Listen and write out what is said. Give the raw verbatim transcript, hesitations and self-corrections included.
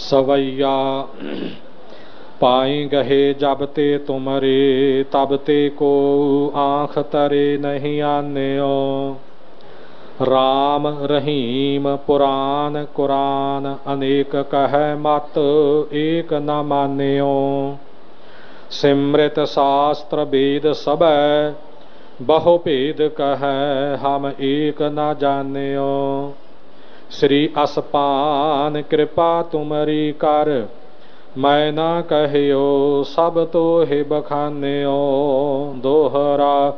सवैया पाई गहे जब ते तुमरे, तब ते को आँख तरे नहीं आन्यो। राम रहीम पुराण कुरान, अनेक कह मत एक न मान्यो। सिमृत शास्त्र वेद सब, बहु भेद कह हम एक न जान्यो। श्री असपान कृपा तुमरी कर, मैं न कहियो सब तो हे बखान्यो। दोहरा